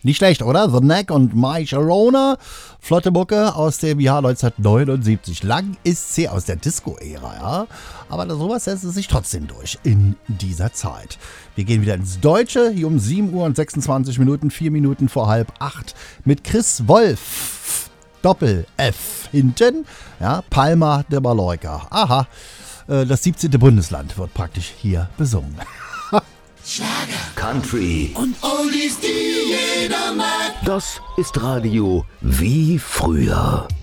Nicht schlecht, oder? The Knack und My Sharona. Flotte Mucke aus dem Jahr 1979. Lang ist sie aus der Disco-Ära, ja. Aber sowas setzt es sich trotzdem durch in dieser Zeit. Wir gehen wieder ins Deutsche, hier um 7 Uhr und 26 Minuten, 4 Minuten vor 7:30 mit Chris Wolf. Doppel-F hinten, ja, Palma de Mallorca. Aha, das 17. Bundesland wird praktisch hier besungen. Schlager, Country und Oldies, die jeder mag. Das ist Radio wie früher.